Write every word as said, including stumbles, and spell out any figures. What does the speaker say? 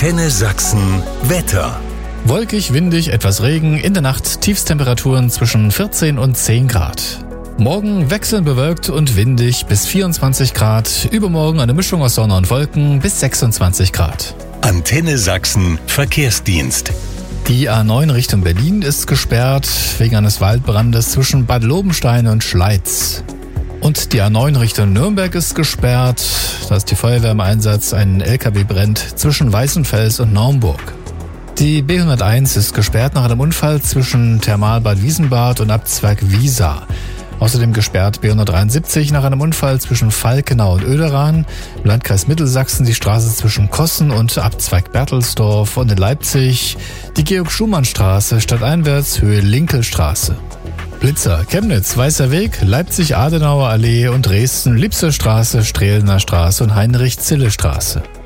Antenne Sachsen Wetter. Wolkig, windig, etwas Regen, in der Nacht Tiefstemperaturen zwischen vierzehn und zehn Grad. Morgen wechselnd bewölkt und windig bis vierundzwanzig Grad, übermorgen eine Mischung aus Sonne und Wolken bis sechsundzwanzig Grad. Antenne Sachsen Verkehrsdienst. Die A neun Richtung Berlin ist gesperrt wegen eines Waldbrandes zwischen Bad Lobenstein und Schleiz. Und die A neun Richtung Nürnberg ist gesperrt, da ist die Feuerwehr im Einsatz, ein L K W brennt zwischen Weißenfels und Naumburg. Die B hunderteins ist gesperrt nach einem Unfall zwischen Thermalbad Wiesenbad und Abzweig Wiesa. Außerdem gesperrt B hundertdreiundsiebzig nach einem Unfall zwischen Falkenau und Oederan, im Landkreis Mittelsachsen die Straße zwischen Kossen und Abzweig Bertelsdorf und in Leipzig die Georg-Schumann-Straße stadteinwärts Höhe Linkelstraße. Blitzer, Chemnitz, Weißer Weg, Leipzig Adenauer Allee und Dresden Liebser Straße, Strehlener Straße und Heinrich-Zille Straße.